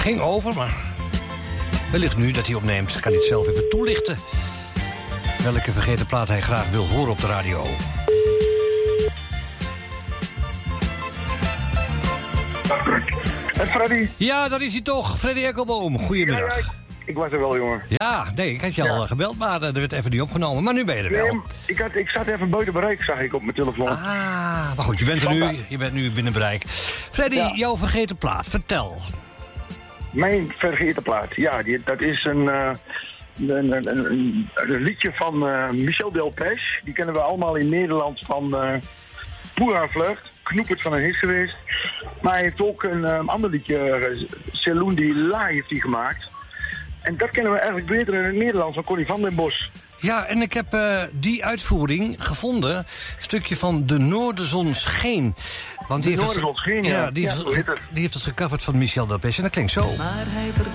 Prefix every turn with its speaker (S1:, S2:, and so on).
S1: ging over, maar wellicht nu dat hij opneemt, kan hij het zelf even toelichten. Welke vergeten plaat hij graag wil horen op de radio.
S2: En Freddy?
S1: Ja, daar is hij toch. Freddy Eckelboom. Goedemiddag.
S2: Ja, ik was er wel, jongen.
S1: Ja, nee, ik had je al gebeld, maar er werd even niet opgenomen. Maar nu ben je er wel.
S2: Nee, ik zat even buiten bereik, zag ik op mijn telefoon.
S1: Ah, maar goed, je bent nu binnen bereik. Freddy, jouw vergeten plaat, vertel.
S2: Mijn vergeten plaat, ja, dat is een liedje van Michel Delpech. Die kennen we allemaal in Nederland van Poera Vlucht. Knoepert van een hit geweest. Maar hij heeft ook een ander liedje, Celundi La, heeft hij gemaakt. En dat kennen we eigenlijk beter in het Nederlands van Connie van den Bos.
S1: Ja, en ik heb die uitvoering gevonden. Een stukje van De Noorderzon Scheen. Want die heeft het gecoverd van Michel Delpech. En dat klinkt zo.